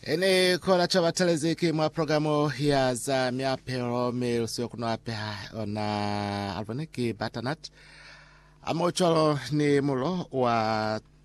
Ene kola chava teleziki mwa programu ya za miapero me usio kuna apea na albaniki batanat. Amocholo ni mulo wa